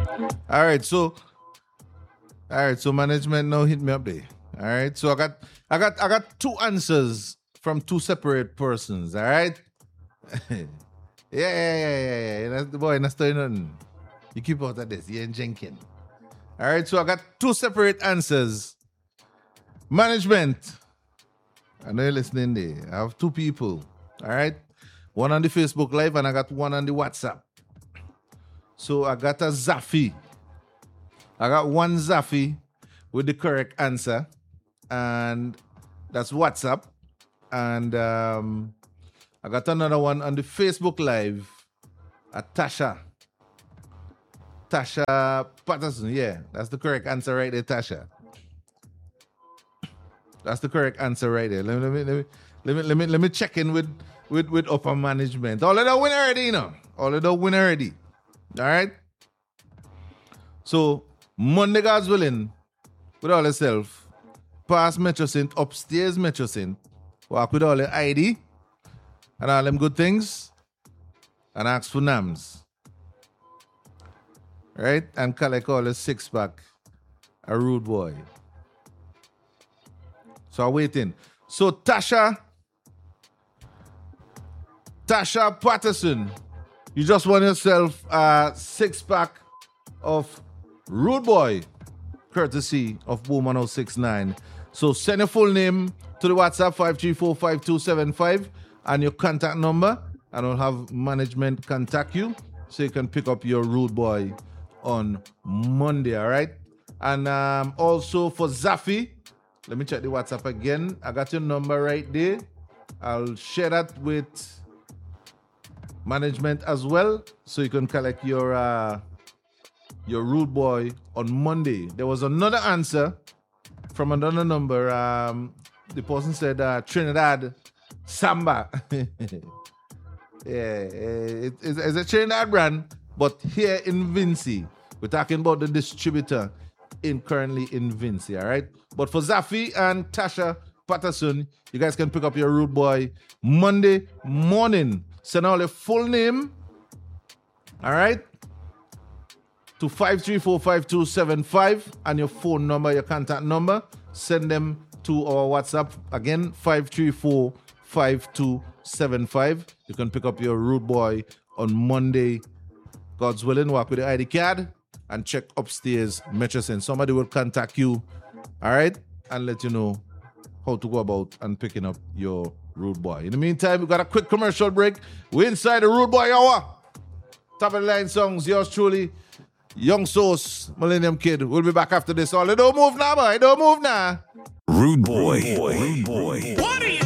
All right, so management now hit me up there. All right, so I got two answers from two separate persons. All right. Yeah. That's the boy. That's nothing. You keep out of this. You ain't Jenkins. All right, so I got two separate answers. Management. I know you're listening there. I have two people. All right, one on the Facebook Live and I got one on the WhatsApp. So I got a Zaffy. I got one Zaffy with the correct answer, and that's WhatsApp. And I got another one on the Facebook Live, Tasha Patterson. Yeah, that's the correct answer right there, Tasha. That's the correct answer right there. Let me check in with upper management. All of them win already, you know. All of them win already. All right. So Monday, God's willing, with all yourself, past Metro Synth, upstairs Metro Synth, walk with all the ID and all them good things, and ask for NAMs. Right? And collect all the 6-pack, a rude boy. So I'm waiting. So Tasha Patterson, you just won yourself a 6-pack of Rude Boy, courtesy of Boom 1069. So send your full name to the WhatsApp 5345275 and your contact number, and I'll have management contact you so you can pick up your Rude Boy on Monday, all right? And also for Zaffy, let me check the WhatsApp again. I got your number right there. I'll share that with management as well, so you can collect your Rude Boy on Monday. There was another answer from another number. The person said Trinidad Samba. Yeah, it's a Trinidad brand, but here in Vincy. We're talking about the distributor currently in Vincy, all right? But for Zaffy and Tasha Patterson, you guys can pick up your Rude Boy Monday morning. Send all your full name, all right, to 5345275 and your phone number, your contact number. Send them to our WhatsApp, again, 5345275. You can pick up your Rude Boy on Monday, God's willing. Walk with the ID card and check upstairs Metro Synth. Somebody will contact you, all right, and let you know how to go about and picking up your Rude Boy. In the meantime, we got a quick commercial break. We're inside the Rude Boy Hour. Top of the line songs, yours truly, Young Sauce, Millennium Kid. We'll be back after this. All don't move now, boy. Don't move now. Rude Boy. What are you